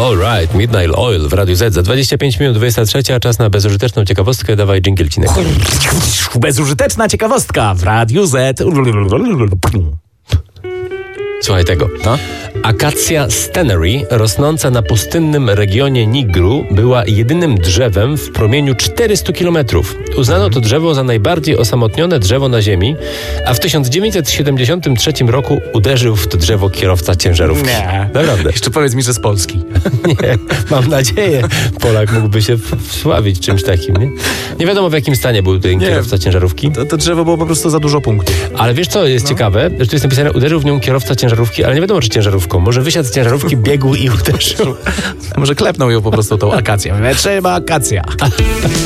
Alright, Midnight Oil w Radiu Z. Za 25 minut 23, a czas na bezużyteczną ciekawostkę. Dawaj dżingielcinek. Bezużyteczna ciekawostka w Radiu Z. Słuchaj tego. No? Akacja Stannery, rosnąca na pustynnym regionie Nigru, była jedynym drzewem w promieniu 400 kilometrów. Uznano to drzewo za najbardziej osamotnione drzewo na Ziemi, a w 1973 roku uderzył w to drzewo kierowca ciężarówki. Nie. Naprawdę. Jeszcze powiedz mi, że z Polski. Nie, mam nadzieję. Polak mógłby się wsławić czymś takim, nie? Nie wiadomo, w jakim stanie był ten kierowca ciężarówki. To drzewo było po prostu za dużo punktów. Ale wiesz, co jest ciekawe? Że tu jest napisane, uderzył w nią kierowca ciężarówki, ale nie wiadomo, czy ciężarówką. Może wysiadł z ciężarówki, biegł i uderzył. Może klepnął ją po prostu tą akacją. Trzeba akacja.